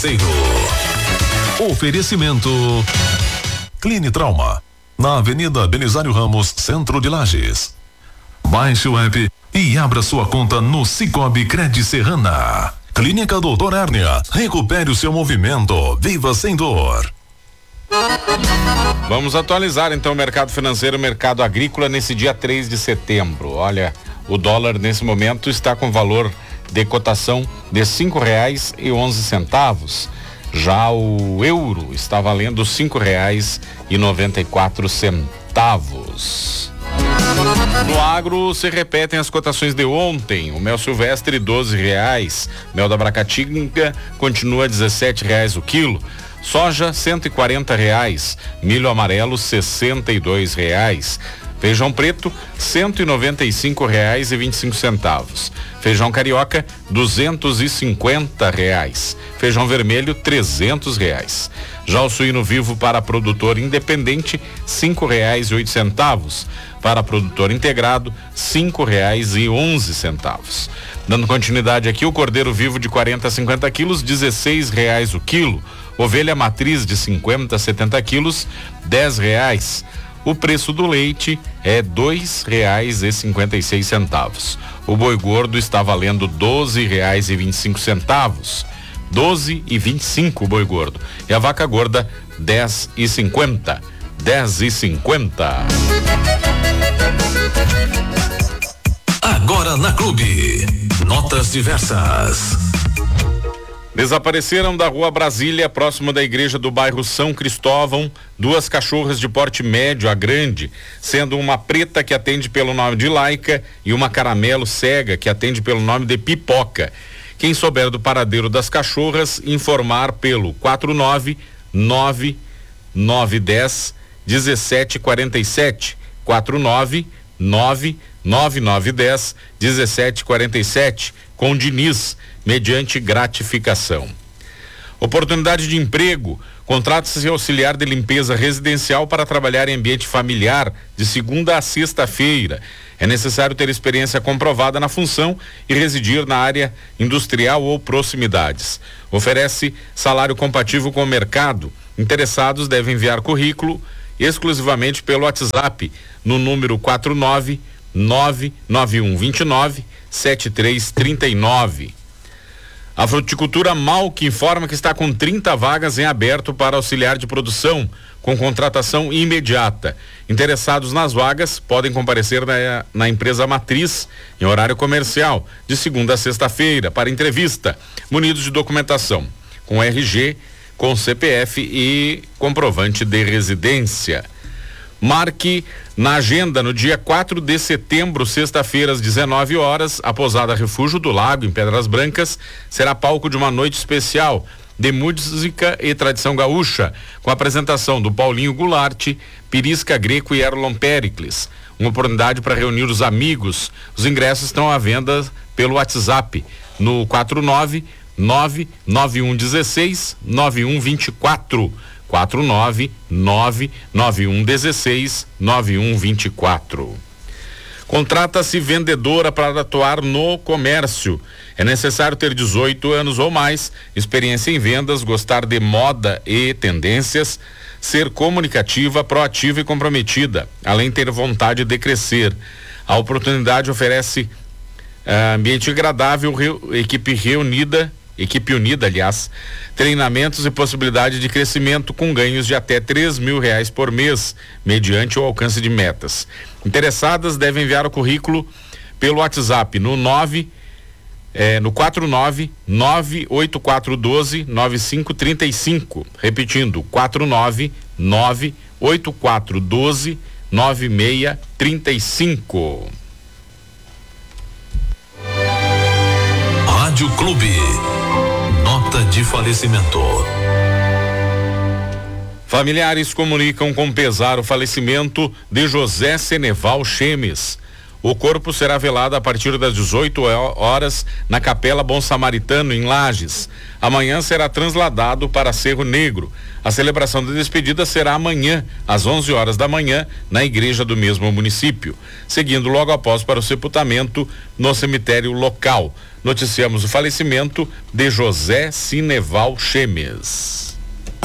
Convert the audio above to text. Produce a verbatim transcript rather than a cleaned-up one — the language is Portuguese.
Oferecimento Cline Trauma, na Avenida Belisário Ramos, Centro de Lages. Baixe o app e abra sua conta no Cicobi Cred Serrana. Clínica Doutor Hérnia, recupere o seu movimento, viva sem dor. Vamos atualizar então o mercado financeiro, o mercado agrícola nesse dia três de setembro. Olha, o dólar nesse momento está com valor de cotação de cinco reais e onze centavos. Já o euro está valendo cinco reais e noventa e quatro centavos. No agro se repetem as cotações de ontem. O mel silvestre doze reais, mel da Bracatinga continua dezessete reais o quilo. Soja cento e quarenta reais, milho amarelo sessenta e dois reais, feijão preto cento e noventa e cinco reais e vinte e cinco centavos, feijão carioca duzentos e cinquenta reais, feijão vermelho trezentos reais. Já o suíno vivo para produtor independente cinco reais e oito centavos, para produtor integrado cinco reais e onze centavos. Dando continuidade aqui, o cordeiro vivo de quarenta a cinquenta quilos dezesseis reais o quilo. Ovelha matriz de cinquenta a setenta quilos, dez reais. O preço do leite é dois reais e cinquenta e seis centavos. O boi gordo está valendo doze reais e vinte e cinco centavos. Doze e vinte e cinco o boi gordo. E a vaca gorda dez e cinquenta. Dez e cinquenta. Agora na Clube. Notas diversas. Desapareceram da rua Brasília, próximo da igreja do bairro São Cristóvão, duas cachorras de porte médio a grande, sendo uma preta que atende pelo nome de Laica e uma caramelo cega que atende pelo nome de Pipoca. Quem souber do paradeiro das cachorras, informar pelo quatro nove nove nove um zero um sete quatro sete, quatro nove nove nove nove um zero um sete quatro sete, com Diniz, mediante gratificação. Oportunidade de emprego. Contrata-se auxiliar de limpeza residencial para trabalhar em ambiente familiar de segunda a sexta-feira. É necessário ter experiência comprovada na função e residir na área industrial ou proximidades. Oferece salário compatível com o mercado. Interessados devem enviar currículo exclusivamente pelo WhatsApp no número quatro nove nove nove um dois nove sete três três nove. A Fruticultura Malc informa que está com trinta vagas em aberto para auxiliar de produção, com contratação imediata. Interessados nas vagas podem comparecer na, na empresa matriz em horário comercial, de segunda a sexta-feira, para entrevista, munidos de documentação, com R G, com C P F e comprovante de residência. Marque na agenda no dia quatro de setembro, sexta-feira, às dezenove horas, a Pousada Refúgio do Lago, em Pedras Brancas, será palco de uma noite especial de música e tradição gaúcha, com a apresentação do Paulinho Goulart, Pirisca Greco e Erlon Pericles. Uma oportunidade para reunir os amigos. Os ingressos estão à venda pelo WhatsApp no quatro nove nove nove um um seis nove um dois quatro. quatro nove nove nove um um seis nove um dois quatro. Contrata-se vendedora para atuar no comércio. É necessário ter dezoito anos ou mais, experiência em vendas, gostar de moda e tendências, ser comunicativa, proativa e comprometida, além de ter vontade de crescer. A oportunidade oferece uh, ambiente agradável, re, equipe reunida, Equipe unida, aliás, treinamentos e possibilidade de crescimento com ganhos de até três mil reais por mês, mediante o alcance de metas. Interessadas devem enviar o currículo pelo WhatsApp no nove, eh, no quatro nove nove oito quatro um dois nove cinco três cinco. Repetindo, quatro nove nove oito quatro um dois nove seis três cinco. Rádio Clube. Nota de falecimento. Familiares comunicam com pesar o falecimento de José Seneval Chemes. O corpo será velado a partir das dezoito horas na Capela Bom Samaritano, em Lages. Amanhã será transladado para Cerro Negro. A celebração da despedida será amanhã, às onze horas da manhã, na igreja do mesmo município, seguindo logo após para o sepultamento no cemitério local. Noticiamos o falecimento de José Cineval Chemes.